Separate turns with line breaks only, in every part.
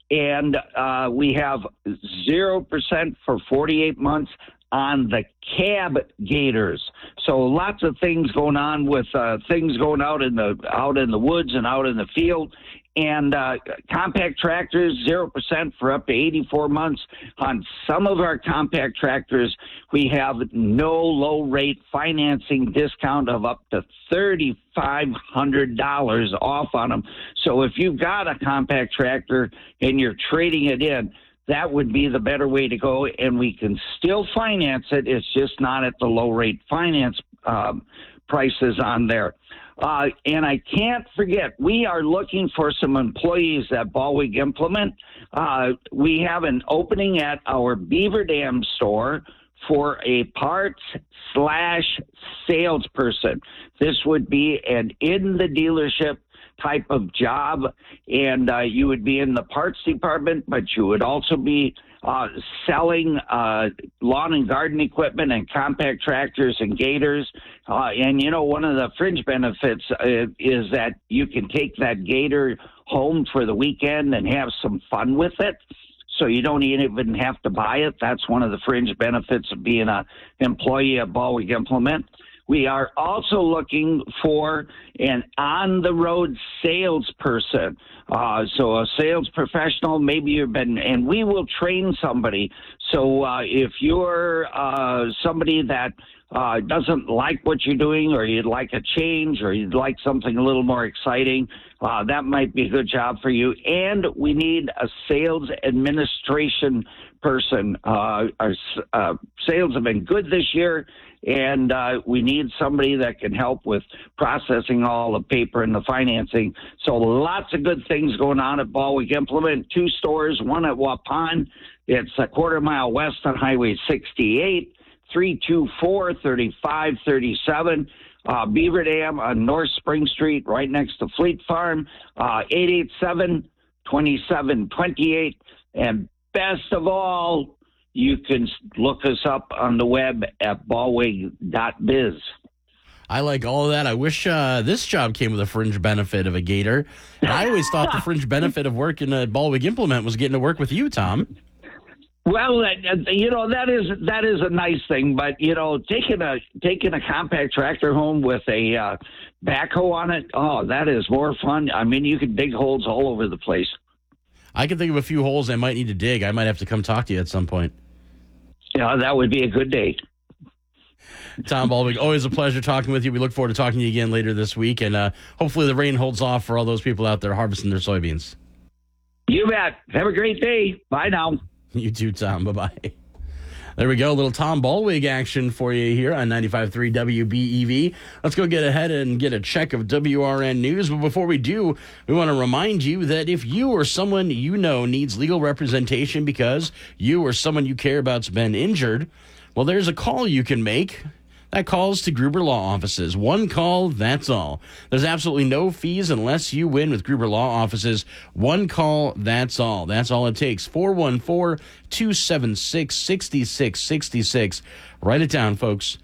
And we have 0% for 48 months on the cab gators. So lots of things going on with things going out in the woods and out in the field. And compact tractors, 0% for up to 84 months. On some of our compact tractors, we have no low-rate financing discount of up to $3,500 off on them. So if you've got a compact tractor and you're trading it in, that would be the better way to go, and we can still finance it. It's just not at the low-rate finance prices on there. And I can't forget, we are looking for some employees at Ballweg Implement. We have an opening at our Beaver Dam store for a parts/salesperson. This would be an in-the-dealership type of job, and you would be in the parts department, but you would also be selling lawn and garden equipment and compact tractors and gators. And, one of the fringe benefits is that you can take that gator home for the weekend and have some fun with it. So you don't even have to buy it. That's one of the fringe benefits of being an employee at Ballweg Implement. We are also looking for an on-the-road salesperson. So a sales professional, maybe and we will train somebody. So if you're somebody that doesn't like what you're doing, or you'd like a change, or you'd like something a little more exciting, that might be a good job for you. And we need a sales administration person. Our sales have been good this year, and we need somebody that can help with processing all the paper and the financing. So lots of good things going on at Ballweg Implement. 2 stores, one at Waupun. It's a quarter mile west on Highway 68, 324-3537. Beaver Dam on North Spring Street, right next to Fleet Farm, 887-2728. And best of all, you can look us up on the web at ballweg.biz.
I like all of that. I wish this job came with a fringe benefit of a gator. And I always thought the fringe benefit of working at Ballweg Implement was getting to work with you, Tom.
Well, that is a nice thing, but taking a compact tractor home with a backhoe on it, that is more fun. I mean, you can dig holes all over the place.
I can think of a few holes I might need to dig. I might have to come talk to you at some point.
Yeah, that would be a good day.
Tom Ballweg, always a pleasure talking with you. We look forward to talking to you again later this week, and hopefully the rain holds off for all those people out there harvesting their soybeans.
You bet. Have a great day. Bye now.
You too, Tom. Bye-bye. There we go. A little Tom Ballweg action for you here on 95.3 WBEV. Let's go get ahead and get a check of WRN News. But before we do, we want to remind you that if you or someone you know needs legal representation because you or someone you care about's been injured, well, there's a call you can make. That calls to Gruber Law Offices. One call, that's all. There's absolutely no fees unless you win with Gruber Law Offices. One call, that's all. That's all it takes. 414-276-6666. Write it down, folks.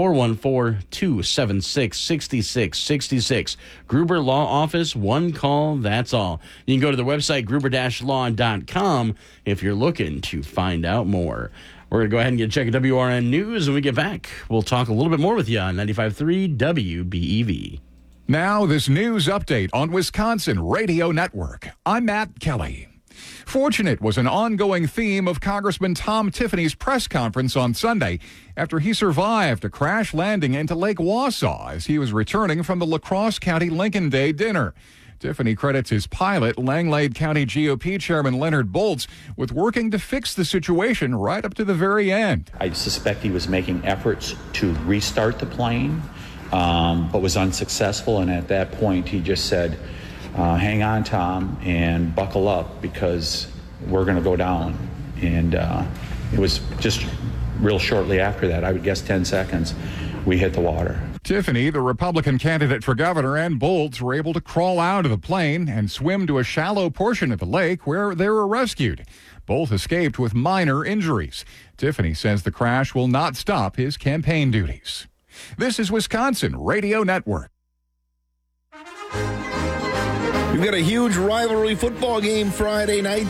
414-276-6666. Gruber Law Office, one call, that's all. You can go to the website, gruber-law.com, if you're looking to find out more. We're going to go ahead and get a check of WRN News. When we get back, we'll talk a little bit more with you on 95.3 WBEV.
Now, this news update on Wisconsin Radio Network. I'm Matt Kelly. Fortunate was an ongoing theme of Congressman Tom Tiffany's press conference on Sunday after he survived a crash landing into Lake Wausau as he was returning from the La Crosse County Lincoln Day dinner. Tiffany credits his pilot, Langlade County GOP Chairman Leonard Boltz, with working to fix the situation right up to the very end.
I suspect he was making efforts to restart the plane, but was unsuccessful. And at that point, he just said, hang on, Tom, and buckle up because we're going to go down. And it was just real shortly after that, I would guess 10 seconds, we hit the water.
Tiffany, the Republican candidate for governor, and Boltz were able to crawl out of the plane and swim to a shallow portion of the lake where they were rescued. Both escaped with minor injuries. Tiffany says the crash will not stop his campaign duties. This is Wisconsin Radio Network.
We've got a huge rivalry football game Friday night.